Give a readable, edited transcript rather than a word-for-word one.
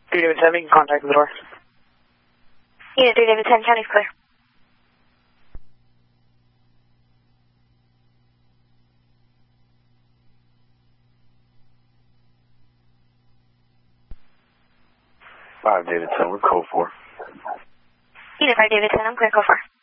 3 David 10, making contact with the door. Unit 3 David 10, county's clear. David 10, we're code 4. Unit 5 David 10, I'm clear, code 4.